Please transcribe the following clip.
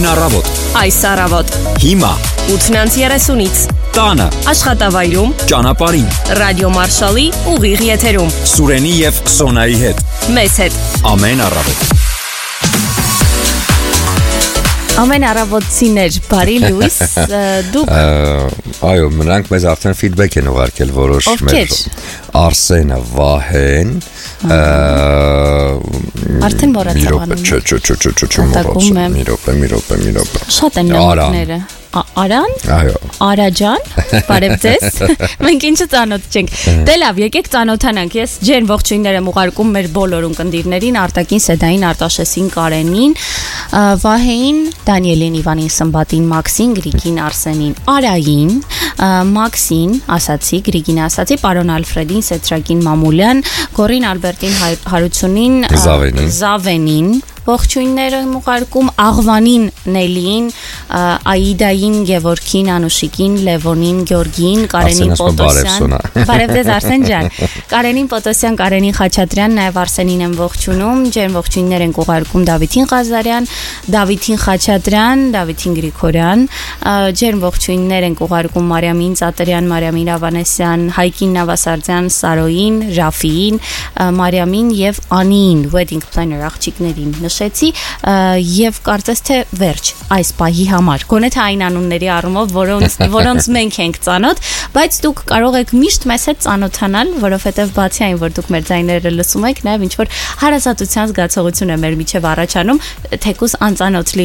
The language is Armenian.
Առավոտ, Այս առավոտ, հիմա, 8:30-ից, տանը, աշխատավայրում, ճանապարհին, ռադիո Մարշալի ուղիղ եթերում, Սուրենի և Սոնայի հետ, մեզ հետ, ամեն առավոտ։ Ամեն առավոտցիներ, բարի լույս, դուք Այո, նրանք մեզ արդեն feedback են ուղարկել որոշ մեր Արսենը, Վահեն, արդեն մոռացավանում մի րոպե շատ են նամակները Արան, Արաջան, բարև ձեզ, մենք ինչը ծանոթ չենք, դե լավ, եկեք ծանոթանանք, ես ջերմ ողջույններ եմ ուղարկում մեր բոլոր ունկնդիրներին, Արտակին, Սեդային, Արտաշեսին, Կարենին, Վահեին, Դանիելին, Իվանին, Սմբատին, Մաքսին, Գրիգին, Արսենին, Արային, Մաքսին, ասացի, Գրիգին ասացի, պարոն Ալֆրեդին, Սետրակին, Մամուլյան, Գորին, Ալբերտին, Հարությունին, Զավենին, ողջույններ եմ ուղարկում Աղվանին, Նելիին, Աիդային, Գևորգին, Անուշիկին, Լևոնին, Գյորգին, Կարենին Պոտոսյան, բարև ձեզ Արսեն ջան, Կարենին Պոտոսյան, Կարենին Խաչատրյան, նաև Արսենին եմ ողջունում, ջերմ ողջույններ ենք ուղարկում Դավիթին Ղազարյան, Դավիթին Խաչատրյան, Դավիթին Գրիգորյան, ջերմ ողջույններ ենք ուղարկում Մարիամին Ծատրյան, Մարիամին Ավանեսյան, Հայկին Նավասարդյան, Սարոյին, Ռաֆիին, Մարիամին եւ Անին, wedding planner աղջիկներին նշեցի եւ կարծես թե վերջ այս պահի համար գոնե թե այն անունների առումով որոնց մենք ենք ծանոթ բայց դուք կարող եք միշտ մեզ հետ ծանոթանալ որովհետեւ բացի այն որ դուք մեր ձայները լսում եք նաեւ ինչ որ հարազատության զգացողություն է մեր միջև առաջանում թեկուզ անծանոթ